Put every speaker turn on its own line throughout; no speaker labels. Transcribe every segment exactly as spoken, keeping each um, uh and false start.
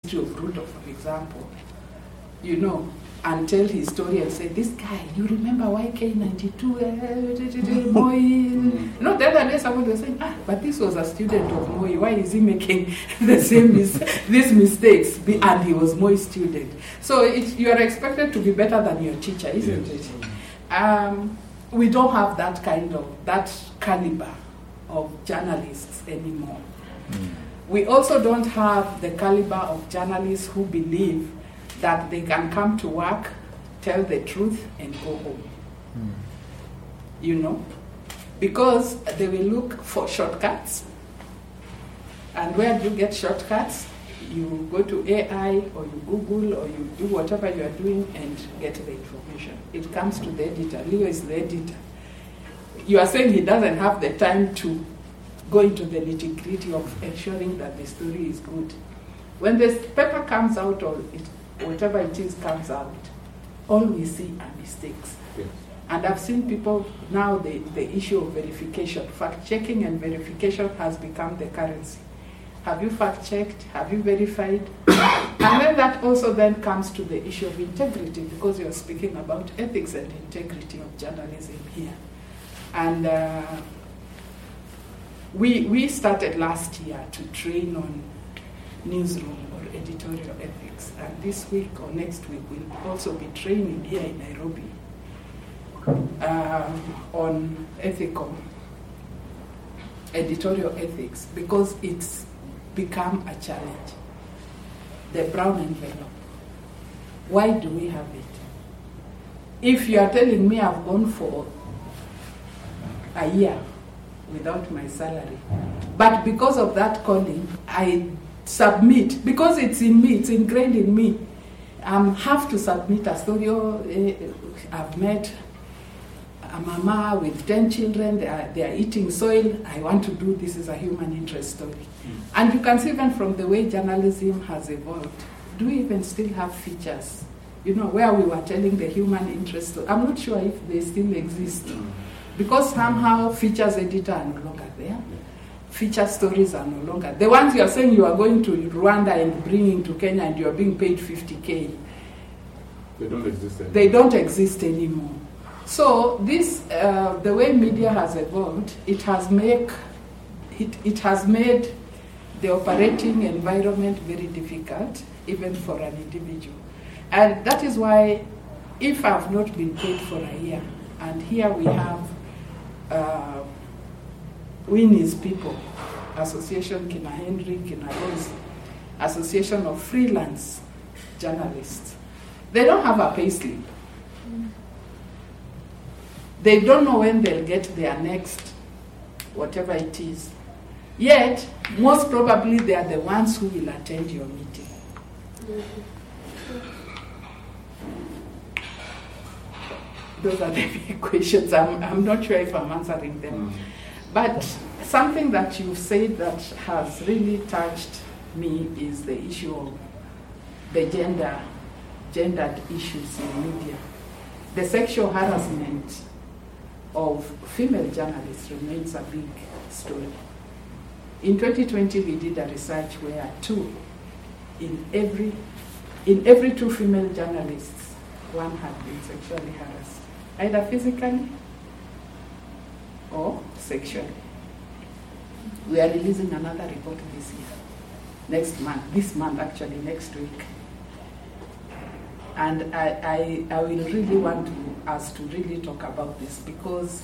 of Ruto, for example, you know, and tell his story and say, this guy, you remember Y K ninety-two, uh, Moi? No, the other day someone was saying, ah, but this was a student of Moi. Why is he making the same mis- these mistakes? And he was Moi's student. So it, you are expected to be better than your teacher, isn't yes. it? Um, we don't have that kind of, that caliber of journalists anymore. Mm. We also don't have the caliber of journalists who believe that they can come to work, tell the truth, and go home. Mm. You know? Because they will look for shortcuts. And where do you get shortcuts? You go to A I, or you Google, or you do whatever you are doing and get the information. It comes to the editor. Leo is the editor. You are saying he doesn't have the time to go into the nitty-gritty of ensuring that the story is good. When the paper comes out, or it, whatever it is comes out, all we see are mistakes. Yes. And I've seen people now, the, the issue of verification, fact-checking and verification has become the currency. Have you fact-checked? Have you verified? And then that also then comes to the issue of integrity, because you're speaking about ethics and integrity of journalism here. And uh, we, we started last year to train on newsroom or editorial ethics. And this week or next week, we'll also be training here in Nairobi uh, on ethical, editorial ethics, because it's become a challenge. The brown envelope. Why do we have it? If you are telling me I've gone for a year without my salary, but because of that calling, I submit, because it's in me, it's ingrained in me, I um, have to submit a story. Oh, eh, I've met a mama with ten children, they are, they are eating soil, I want to do this as a human interest story. Mm. And you can see even from the way journalism has evolved, do we even still have features? You know, where we were telling the human interest story. I'm not sure if they still exist. Mm. Because somehow features editor are no longer there. Feature stories are no longer. The ones you are saying you are going to Rwanda and bringing to Kenya and you are being paid fifty K.
They don't exist anymore.
They don't exist anymore. So this, uh, the way media has evolved, it has make, it, it has made the operating environment very difficult, even for an individual. And that is why, if I've not been paid for a year, and here we have uh, Winnie's people, Association Kina Henry, Kina Rose, Association of Freelance Journalists. They don't have a pay slip. They don't know when they'll get their next, whatever it is. Yet, most probably they are the ones who will attend your meeting. Those are the big questions. I'm, I'm not sure if I'm answering them. Mm. But something that you've said that has really touched me is the issue of the gender, gendered issues in media. The sexual harassment of female journalists remains a big story. In twenty twenty, we did a research where two, in every, in every two female journalists, one had been sexually harassed, either physically or sexually. We are releasing another report this year, next month, this month actually, next week. And I, I, I will really want to, us to really talk about this, because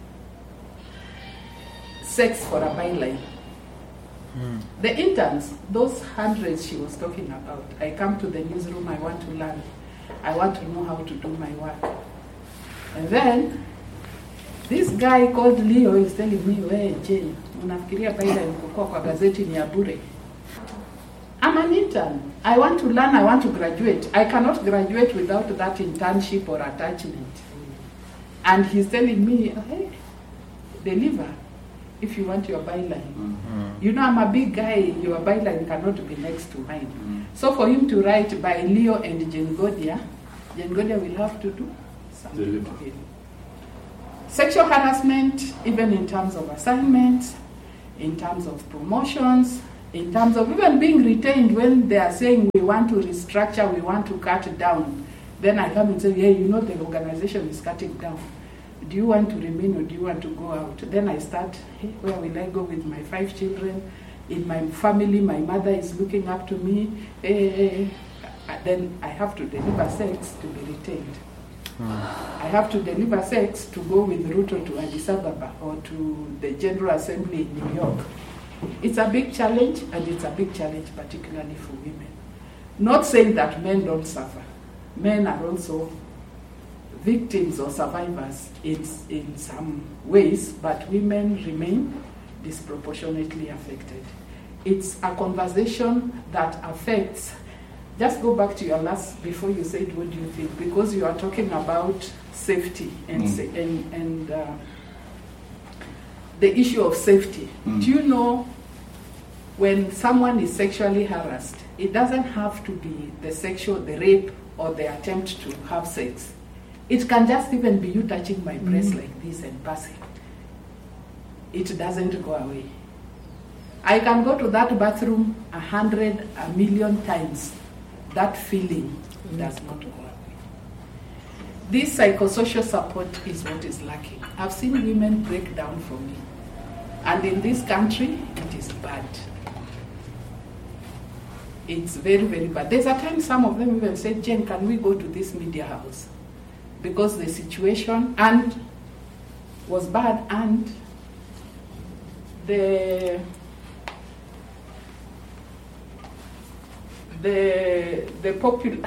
sex for a byline. Mm. The interns, those hundreds she was talking about, I come to the newsroom, I want to learn. I want to know how to do my work. And then, this guy called Leo is telling me, "Hey, Jane, unafikiria byline kukua kwa gazeti ni ya bure." I'm an intern. I want to learn, I want to graduate. I cannot graduate without that internship or attachment. And he's telling me, hey, deliver if you want your byline. Mm-hmm. You know, I'm a big guy, your byline cannot be next to mine. Mm-hmm. So for him to write by Leo and Jane Godia, Jane Godia will have to do something to him. Sexual harassment, even in terms of assignments, in terms of promotions, in terms of even being retained when they are saying we want to restructure, we want to cut down. Then I come and say, yeah, you know the organization is cutting down. Do you want to remain or do you want to go out? Then I start, hey, where will I go with my five children? In my family, my mother is looking up to me. Hey, then I have to deliver sex to be retained. Mm. I have to deliver sex to go with Ruto to Addis Ababa or to the General Assembly in New York. It's a big challenge, and it's a big challenge particularly for women. Not saying that men don't suffer. Men are also victims or survivors in, in some ways, but women remain disproportionately affected. It's a conversation that affects, just go back to your last, before you said what do you think, because you are talking about safety and, mm. and, and uh, the issue of safety. Mm. Do you know when someone is sexually harassed, it doesn't have to be the sexual, the rape or the attempt to have sex. It can just even be you touching my breast mm. like this and passing. It doesn't go away. I can go to that bathroom a hundred, a million times. That feeling mm. does not go away. This psychosocial support is what is lacking. I've seen women break down for me. And in this country, it is bad. It's very, very bad. There's a time some of them even said, Jen, can we go to this media house? Because the situation and was bad, and the the the popular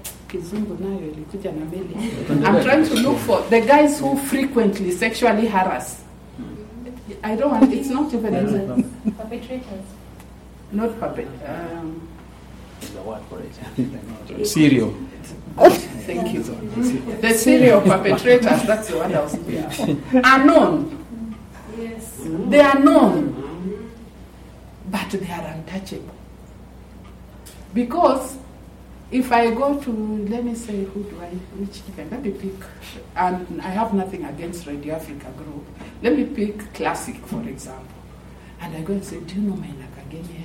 I'm trying to look for the guys who frequently sexually harass. I don't want, it's not even
perpetrators.
Not puppet. Um,
There's a word for it.
Serial.
Thank you. The serial perpetrators, that's the one I was looking for, are known.
Yes.
They are known, but they are untouchable. Because if I go to, let me say, who do I, which event? Let me pick, and I have nothing against Radio Africa Group. Let me pick Classic, for example. And I go and say, do you know my Nakageni?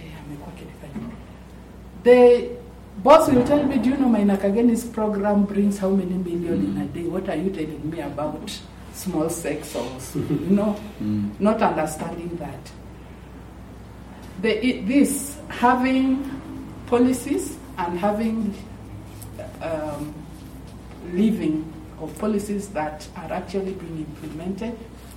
The boss will tell me, do you know my Nakageni's program brings how many million in a day? What are you telling me about small sex or, you know, mm. not understanding that. The, it, this, having policies and having um, living of policies that are actually being implemented,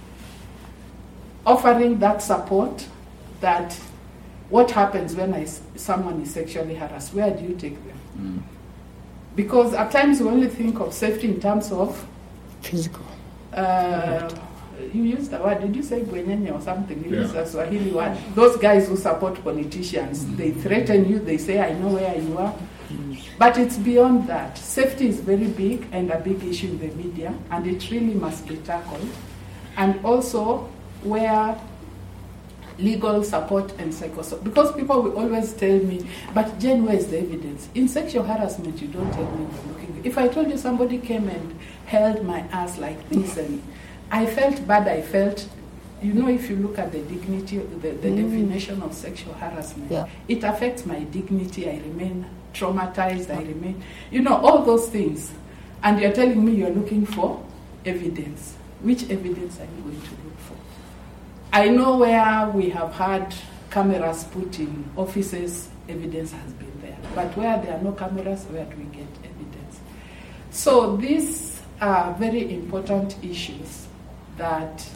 offering that support, that what happens when I, someone is sexually harassed, where do you take them? Mm. Because at times we only think of safety in terms of
physical.
Uh, you used the word, did you say gwenyenye or something? You
yeah.
used a Swahili word. Those guys who support politicians, mm. they threaten you, they say, I know where you are. Mm. But it's beyond that. Safety is very big and a big issue in the media, and it really must be tackled. And also where legal support and psychosocial, because people will always tell me, but Jen, where is the evidence? In sexual harassment, you don't tell me you're looking. If I told you somebody came and held my ass like this and I felt bad, I felt, you know, if you look at the dignity, the, the mm. definition of sexual harassment,
yeah.
it affects my dignity, I remain traumatized, I remain, you know, all those things. And you're telling me you're looking for evidence. Which evidence are you going to look for? I know where we have had cameras put in offices, evidence has been there. But where there are no cameras, where do we get evidence? So these are very important issues that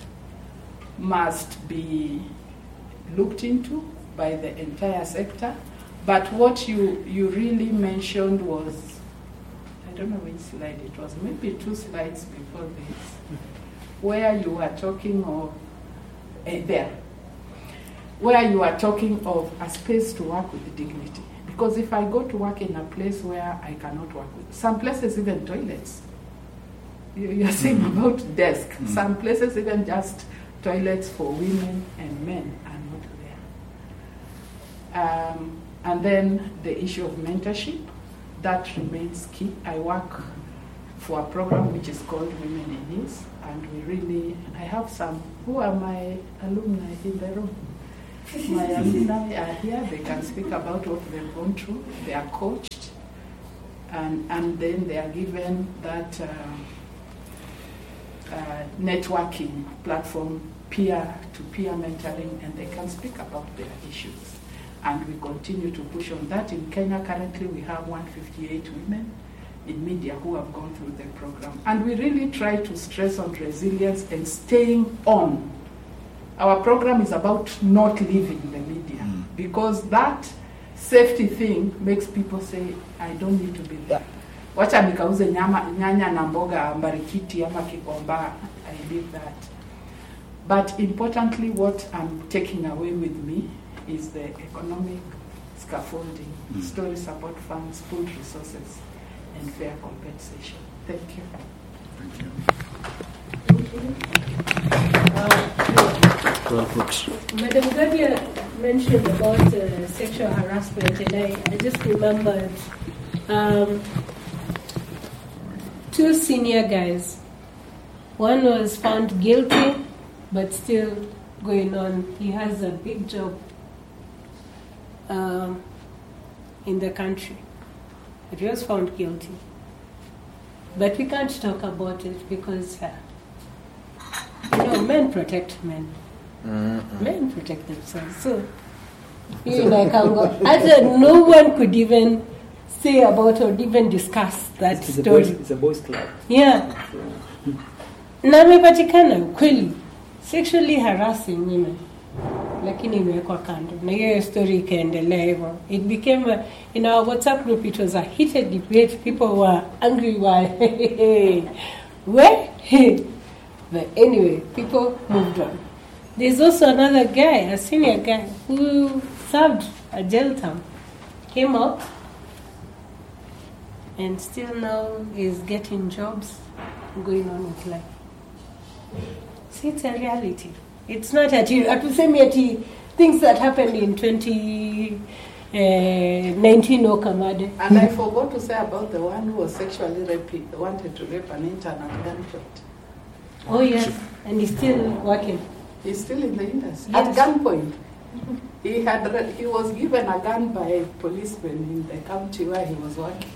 must be looked into by the entire sector. But what you, you really mentioned was, I don't know which slide it was, maybe two slides before this, where you were talking of Uh, there, where you are talking of a space to work with dignity. Because if I go to work in a place where I cannot work with, some places even toilets, you, you're saying about desk, mm. some places even just toilets for women and men are not there. Um, and then the issue of mentorship, that remains key. I work for a program which is called Women in News, and we really, I have some, who are my alumni in the room? My alumni are here. They can speak about what they've gone through. They are coached, and and then they are given that uh, uh, networking platform, peer-to-peer mentoring, and they can speak about their issues. And we continue to push on that. In Kenya, currently, we have one hundred fifty-eight women in media who have gone through the program. And we really try to stress on resilience and staying on. Our program is about not leaving the media, mm. because that safety thing makes people say, I don't need to be there. Wacha nikauze nyama, nyanya na mboga Mbarikiti ama Kikomba, I did that. But importantly, what I'm taking away with me is the economic scaffolding, mm. story support funds, food resources, and fair compensation. Thank you.
Thank you.
Thank you. Uh,
Well put.
Madam Gadia mentioned about uh, sexual harassment, and I, I just remembered um, two senior guys. One was found guilty, but still going on. He has a big job um, in the country, but he was found guilty. But we can't talk about it because, uh, you know, men protect men. Mm-hmm. Men protect themselves. So, you know, I can go. Other, no one could even say about or even discuss that
It's
story.
A boys, it's a boys' club.
Yeah. Na amepatikana kweli sexually harassing women, lakini imewekwa kando na hiyo story ikaendelea hivyo. It became a, in our WhatsApp group, it was a heated debate. People were angry. Why? Where? But anyway, people moved on. There's also another guy, a senior guy, who served a jail term, came out, and still now is getting jobs, going on with life. See, it's a reality. It's not at you. At the same time, things that happened in twenty nineteen or Kamade.
And I forgot to say about the one who was sexually raped, wanted to rape an intern at gunpoint.
Oh yes, and he's still working.
He's still in the industry.
Yes.
At gunpoint. He had re- he was given a gun by a policeman in the county where he was working.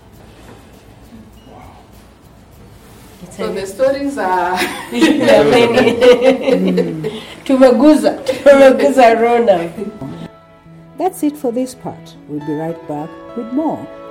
It's
So
a-
the stories are
There are many. Tumeguza, tumeguza Rona.
That's it for this part. We'll be right back with more.